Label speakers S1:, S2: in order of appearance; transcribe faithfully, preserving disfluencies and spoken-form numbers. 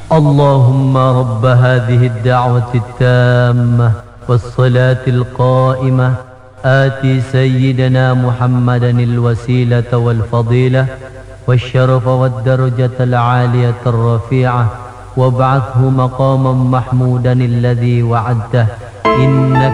S1: اللهم رب هذه الدعوة التامة والصلاة القائمة آتي سيدنا محمدا الوسيلة والفضيلة والشرف والدرجة العالية الرفيعة وابعثه مقاما محمودا الذي وعدته إنك